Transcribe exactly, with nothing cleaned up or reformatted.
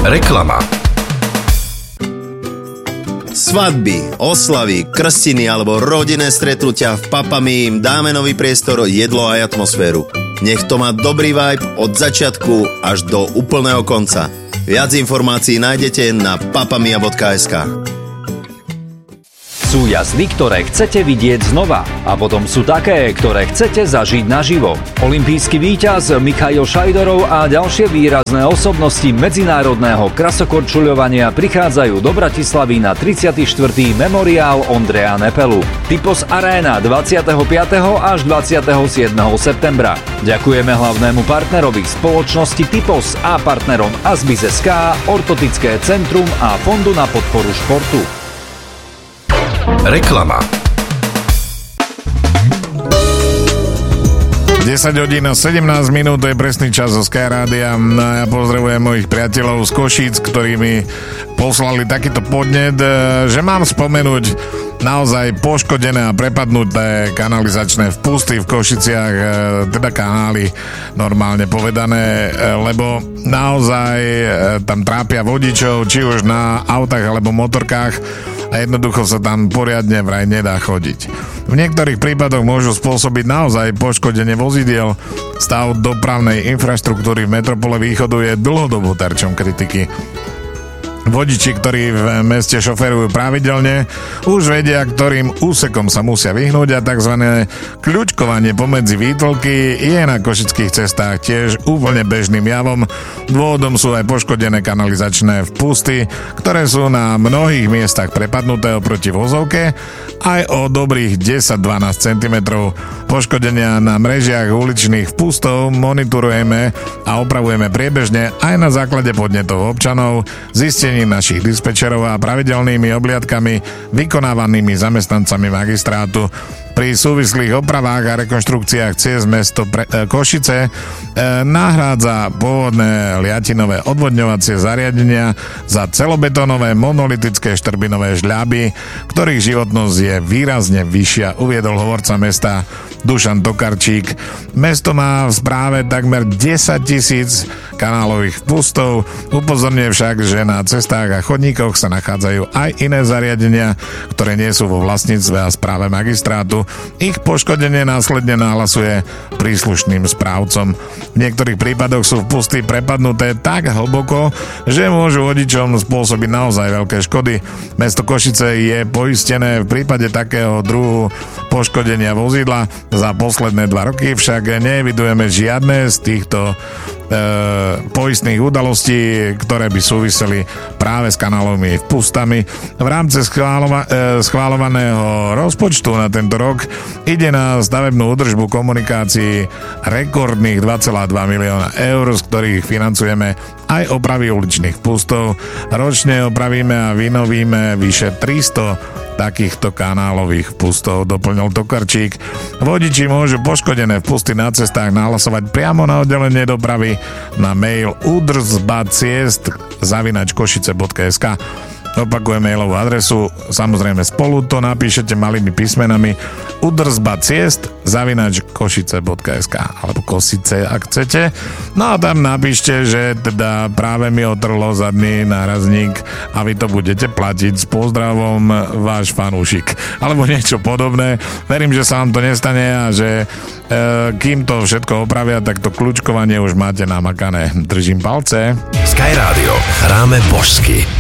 Reklama. Svadby, oslavy, krstiny alebo rodinné stretnutia v Papami im dáme nový priestor, jedlo aj atmosféru. Nech to má dobrý vibe od začiatku až do úplného konca. Viac informácií nájdete na papamia bodka es ká. Sú jazdy, ktoré chcete vidieť znova a potom sú také, ktoré chcete zažiť naživo. Olympijský víťaz Michail Šajdorov a ďalšie výrazné osobnosti medzinárodného krasokorčuľovania prichádzajú do Bratislavy na tridsiaty štvrtý memoriál Ondreja Nepelu. Typos Arena dvadsiateho piateho až dvadsiateho siedmeho septembra. Ďakujeme hlavnému partnerovi spoločnosti Typos a partnerom Asbis bodka es ká, Ortotické centrum a Fondu na podporu športu. Reklama. desať hodín a sedemnásť minút, to je presný čas zo Sky Rádia. No a ja pozdravujem mojich priateľov z Košíc, ktorí mi poslali takýto podnet, že mám spomenúť naozaj poškodené a prepadnuté kanalizačné vpusty v Košiciach, teda kanály normálne povedané, lebo naozaj tam trápia vodičov, či už na autách alebo motorkách, a jednoducho sa tam poriadne vraj nedá chodiť. V niektorých prípadoch môžu spôsobiť naozaj poškodenie vozidiel. Stav dopravnej infraštruktúry v metropole Východu je dlhodobo terčom kritiky. Vodiči, ktorí v meste šoferujú pravidelne, už vedia, ktorým úsekom sa musia vyhnúť a tzv. Kľučkovanie pomedzi výtolky je na košických cestách tiež úplne bežným javom. Dôvodom sú aj poškodené kanalizačné vpusty, ktoré sú na mnohých miestach prepadnuté oproti vozovke aj o dobrých desať až dvanásť centimetrov. Poškodenia na mrežiach uličných vpustov monitorujeme a opravujeme priebežne aj na základe podnetov občanov, zistení našich dispečerov a pravidelnými obliadkami vykonávanými zamestnancami magistrátu. Pri súvislých opravách a rekonštrukciách ciest mesto pre, e, Košice e, nahrádza pôvodné liatinové odvodňovacie zariadenia za celobetónové monolitické štrbinové žľaby, ktorých životnosť je výrazne vyššia, uviedol hovorca mesta Dušan Tokarčík. Mesto má v správe takmer desaťtisíc kanálových vpustov. Upozorňuje však, že na cestách a chodníkoch sa nachádzajú aj iné zariadenia, ktoré nie sú vo vlastníctve a správe magistrátu. Ich poškodenie následne nahlasuje príslušným správcom. V niektorých prípadoch sú vpusty prepadnuté tak hlboko, že môžu vodičom spôsobiť naozaj veľké škody. Mesto Košice je poistené v prípade takého druhu poškodenia vozidla. Za posledné dva roky však neevidujeme žiadne z týchto e, poistných udalostí, ktoré by súviseli práve s kanálovými vpustami. V rámci schválova, e, schválovaného rozpočtu na tento rok ide na stavebnú údržbu komunikácií rekordných dva celé dva milióna eur, z ktorých financujeme aj opravy uličných vpustov. Ročne opravíme a vynovíme vyše tristo takýchto kanálových vpustov, doplnil Tokarčík. Vodiči môžu poškodené vpusty na cestách nahlasovať priamo na oddelenie dopravy na mail udrzbaciest zavináč košice bodka es ká. Opakujem mailovú adresu, samozrejme spolu to napíšete malými písmenami udrzbaciest zavináč košice bodka es ká alebo Kosice, ak chcete. No a tam napíšte, že teda práve mi otrlo zadný nárazník a vy to budete platiť. S pozdravom, váš fanúšik. Alebo niečo podobné. Verím, že sa vám to nestane a že e, kým to všetko opravia, tak to kľúčkovanie už máte namakané. Držím palce. Sky Rádio. Hráme božsky.